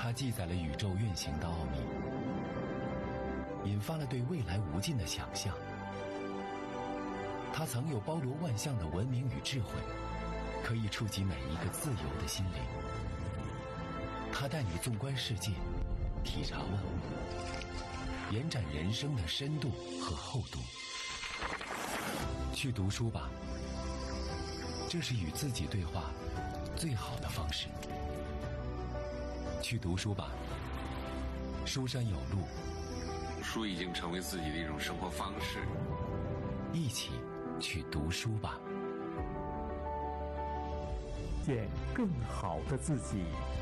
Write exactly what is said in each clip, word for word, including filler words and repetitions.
它记载了宇宙运行的奥秘，引发了对未来无尽的想象。它曾有包罗万象的文明与智慧，可以触及每一个自由的心灵。它带你纵观世界，体察万物，延展人生的深度和厚度。去读书吧，这是与自己对话最好的方式。去读书吧，书山有路， 书已经成为自己的一种生活方式。 一起去读书吧， 见更好的自己。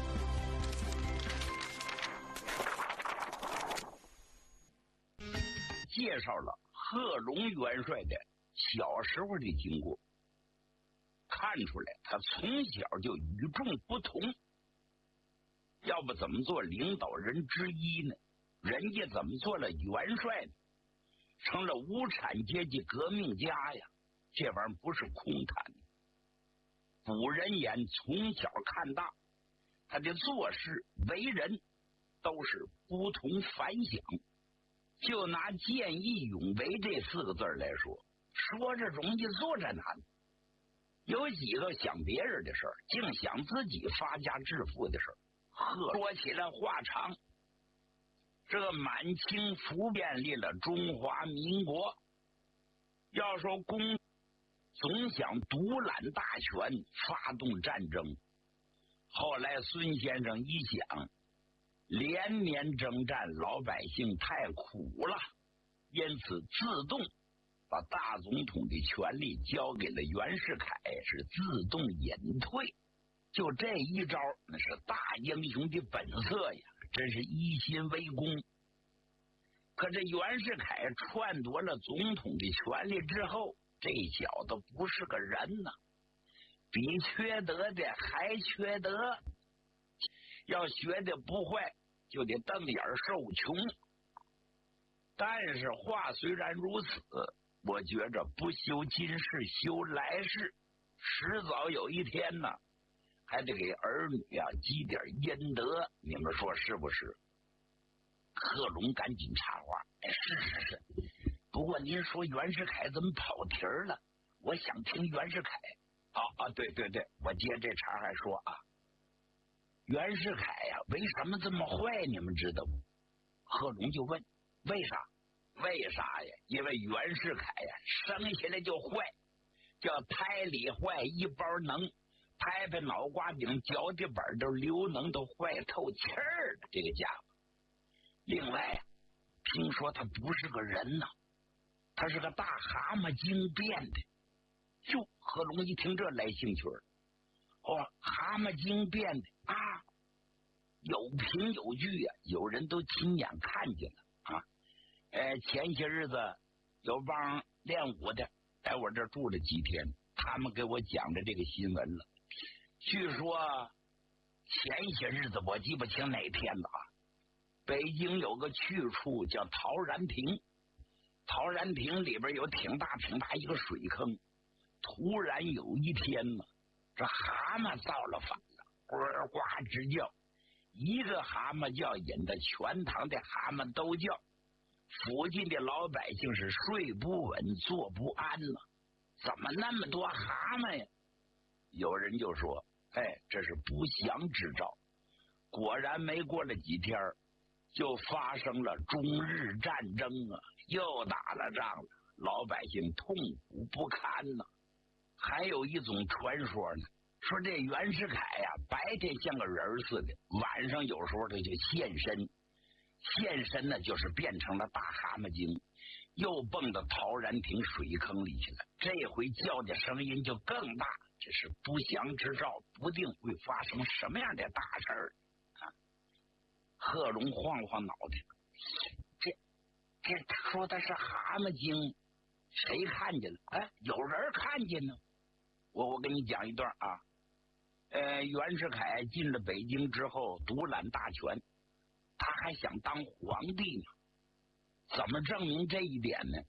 介绍了贺龙元帅的小时候的经过，看出来他从小就与众不同，要不怎么做领导人之一呢？人家怎么做了元帅呢？成了无产阶级革命家呀！这玩意儿不是空谈。古人言从小看大，他的做事为人都是不同凡响。就拿见义勇为这四个字来说，说着容易做着难。有几个想别人的事儿，净想自己发家致富的事儿。呵，说起来话长。这个满清服建立了中华民国，要说公总想独揽大权，发动战争。后来孙先生一想，连年征战，老百姓太苦了，因此自动把大总统的权力交给了袁世凯，是自动隐退。就这一招，那是大英雄的本色呀，真是一心为公。可这袁世凯篡夺了总统的权力之后，这小子不是个人呐，比缺德的还缺德。要学的不坏，就得瞪眼受穷。但是话虽然如此，我觉着不修今世修来世，迟早有一天呢，还得给儿女啊积点阴德，你们说是不是？贺龙赶紧插话：“哎，是是是，不过您说袁世凯怎么跑题儿了？我想听袁世凯。啊啊，对对对，我接这茬还说啊，袁世凯呀、啊，为什么这么坏？你们知道不？”贺龙就问：“为啥？为啥呀？因为袁世凯呀、啊，生下来就坏，叫胎里坏一包能。”拍拍脑瓜顶，脚底板都流能，都坏透气儿了。这个家伙，另外，听说他不是个人呐，他是个大蛤蟆精变的。哟，贺龙一听这来兴趣了。哦，蛤蟆精变的啊，有凭有据呀、啊，有人都亲眼看见了啊。呃，前些日子有帮练武的在我这儿住了几天，他们给我讲的这个新闻了。据说前些日子我记不清哪天了啊，北京有个去处叫陶然亭，陶然亭里边有挺大挺大一个水坑，突然有一天呢，这蛤蟆造了反了，呱呱直叫，一个蛤蟆叫引得全堂的蛤蟆都叫，附近的老百姓是睡不稳坐不安了，怎么那么多蛤蟆呀？有人就说，哎，这是不祥之兆。果然没过了几天，就发生了中日战争啊，又打了仗了，老百姓痛苦不堪呢。还有一种传说呢，说这袁世凯呀、啊，白天像个人似的，晚上有时候他就现身，现身呢就是变成了大蛤蟆精，又蹦到陶然亭水坑里去了。这回叫的声音就更大。这是不祥之兆，不定会发生什么样的大事儿啊！贺龙晃晃脑袋，这这他说的是蛤蟆精，谁看见了？哎，有人看见呢。我我跟你讲一段啊，呃，袁世凯进了北京之后，独揽大权，他还想当皇帝呢。怎么证明这一点呢？